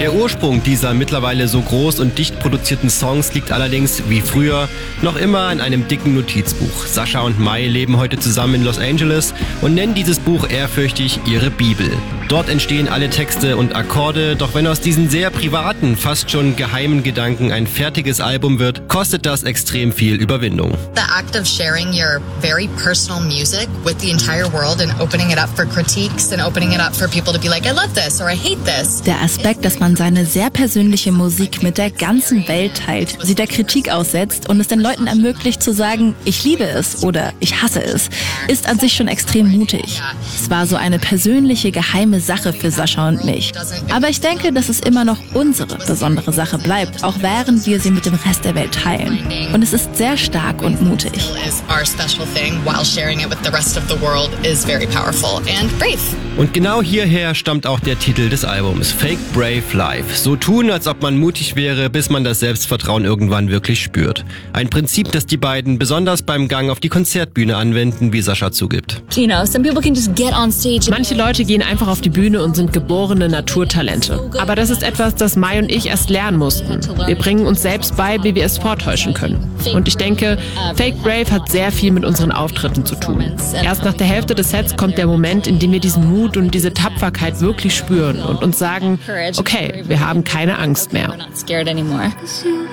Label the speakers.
Speaker 1: Der Ursprung dieser mittlerweile so groß und dicht produzierten Songs liegt allerdings, wie früher, noch immer in einem dicken Notizbuch. Sascha und Mai leben heute zusammen in Los Angeles und nennen dieses Buch ehrfürchtig ihre Bibel. Dort entstehen alle Texte und Akkorde, doch wenn aus diesen sehr privaten, fast schon geheimen Gedanken ein fertiges Album wird, kostet das extrem viel Überwindung.
Speaker 2: The act of sharing your very personal music with the entire world and opening it up for critiques and opening it up for people to be like, I love this or I hate this.
Speaker 3: Der Aspekt, dass man seine sehr persönliche Musik mit der ganzen Welt teilt, sie der Kritik aussetzt und es den Leuten ermöglicht zu sagen, ich liebe es oder ich hasse es, ist an sich schon extrem mutig. Es war so eine persönliche, geheime Sache für Sascha und mich. Aber ich denke, dass es immer noch unsere besondere Sache bleibt, auch während wir sie mit dem Rest der Welt teilen. Und es ist sehr stark und mutig.
Speaker 1: Und genau hierher stammt auch der Titel des Albums, Fake Brave Life. So tun, als ob man mutig wäre, bis man das Selbstvertrauen irgendwann wirklich spürt. Ein Prinzip, das die beiden besonders beim Gang auf die Konzertbühne anwenden, wie Sascha zugibt.
Speaker 4: Manche Leute gehen einfach auf die Bühne und sind geborene Naturtalente. Aber das ist etwas, das Mai und ich erst lernen mussten. Wir bringen uns selbst bei, wie wir es vortäuschen können. Und ich denke, Fake Brave hat sehr viel mit unseren Auftritten zu tun. Erst nach der Hälfte des Sets kommt der Moment, in dem wir diesen Mut und diese Tapferkeit wirklich spüren und uns sagen, okay, wir haben keine Angst mehr.